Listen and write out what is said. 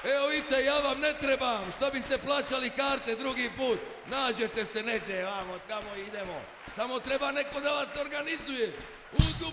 Evo vidite, ja vam ne trebam, što biste plaćali karte drugi put. Nađete se neđe, vamo, tamo idemo. Samo treba neko da vas organizuje.